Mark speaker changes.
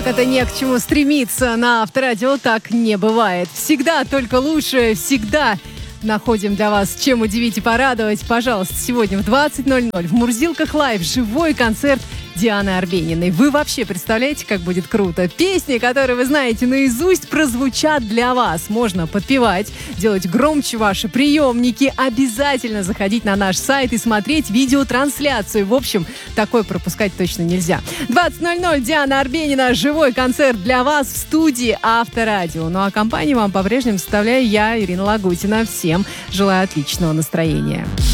Speaker 1: как это не к чему стремиться, на Авторадио так не бывает. Всегда только лучше, всегда находим для вас, чем удивить и порадовать. Пожалуйста, сегодня в 20:00 в Мурзилках Лайв живой концерт Дианы Арбениной. Вы вообще представляете, как будет круто? Песни, которые вы знаете наизусть, прозвучат для вас. Можно подпевать, делать громче ваши приемники. Обязательно заходить на наш сайт и смотреть видеотрансляцию. В общем, такое пропускать точно нельзя. 20:00 Диана Арбенина. Живой концерт для вас в студии Авторадио. Ну а компанию вам по-прежнему составляю я, Ирина Лагутина. Всем желаю отличного настроения.